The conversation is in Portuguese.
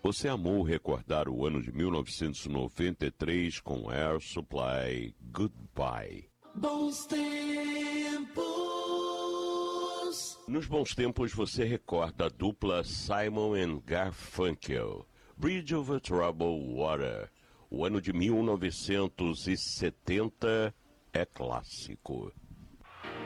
Você amou recordar o ano de 1993 com Air Supply Goodbye. Bons tempos. Nos bons tempos você recorda a dupla Simon and Garfunkel, Bridge Over Troubled Water. O ano de 1970 é clássico.